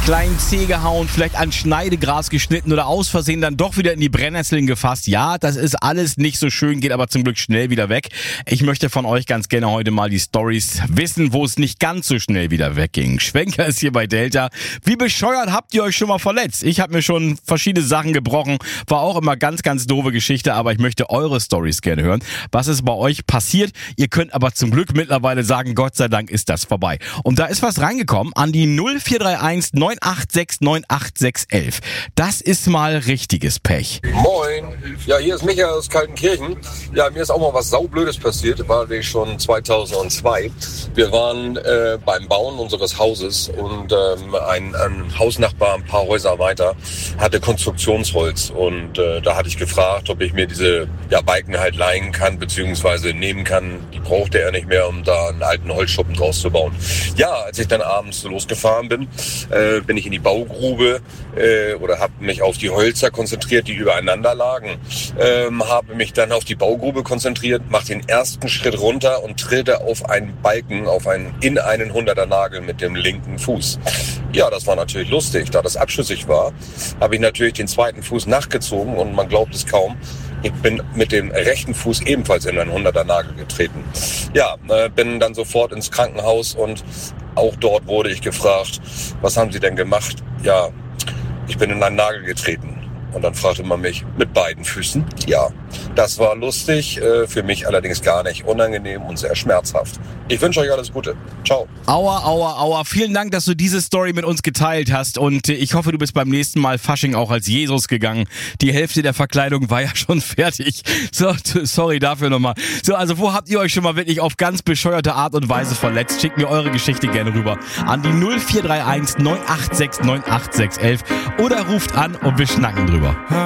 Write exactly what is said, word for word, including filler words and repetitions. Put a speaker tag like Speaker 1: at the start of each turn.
Speaker 1: kleinen Zeh gehauen, vielleicht an Schneidegras geschnitten oder aus Versehen dann doch wieder in die Brennnesseln gefasst. Ja, das ist alles nicht so schön, geht aber zum Glück schnell wieder weg. Ich möchte von euch ganz gerne heute mal die Storys wissen, wo es nicht ganz so schnell wieder wegging. Schwenker ist hier bei Delta. Wie bescheuert habt ihr euch schon mal verletzt? Ich habe mir schon verschiedene Sachen gebrochen. War auch immer ganz, ganz doofe Geschichte, aber ich möchte eure Storys gerne hören. Was ist bei euch passiert? Ihr könnt aber zum Glück mittlerweile sagen, Gott sei Dank ist das vorbei. Und da ist was reingekommen an die null vier drei eins neun acht sechs neun acht sechs eins. Das ist mal richtiges Pech.
Speaker 2: Moin, ja, hier ist Michael aus Kaltenkirchen. Ja, mir ist auch mal was saublödes passiert, war wir schon zweitausendzwei. Wir waren äh, beim Bauen unseres Hauses und ähm, ein, ein Hausnachbar ein paar Häuser weiter hatte Konstruktionsholz und äh, da hatte ich gefragt, ob ich mir diese ja, Balken halt leihen kann beziehungsweise nehmen kann. Die brauchte er nicht mehr, um da einen alten Holzschuppen draus zu bauen. Ja, als ich dann abends losgefahren bin, äh, bin ich in die Baugrube äh, oder habe mich auf die Hölzer konzentriert, die übereinander lagen. Ähm, habe mich dann auf die Baugrube konzentriert, mache den ersten Schritt runter und trete auf einen Balken, auf einen in einen hunderter Nagel mit dem linken Fuß. Ja, das war natürlich lustig. Da das abschüssig war, habe ich natürlich den zweiten Fuß nachgezogen und man glaubt es kaum. Ich bin mit dem rechten Fuß ebenfalls in einen hunderter Nagel getreten. Ja, äh, bin dann sofort ins Krankenhaus und auch dort wurde ich gefragt, was haben Sie denn gemacht? Ja, ich bin in einen Nagel getreten. Und dann fragte man mich, mit beiden Füßen? Ja, das war lustig, äh, für mich allerdings gar nicht unangenehm und sehr schmerzhaft. Ich wünsche euch alles Gute. Ciao.
Speaker 1: Aua, aua, aua. Vielen Dank, dass du diese Story mit uns geteilt hast und ich hoffe, du bist beim nächsten Mal Fasching auch als Jesus gegangen. Die Hälfte der Verkleidung war ja schon fertig. So, sorry dafür nochmal. So, also wo habt ihr euch schon mal wirklich auf ganz bescheuerte Art und Weise verletzt? Schickt mir eure Geschichte gerne rüber an die null vier drei eins neun acht sechs neun acht sechs eins eins oder ruft an und wir schnacken drüber.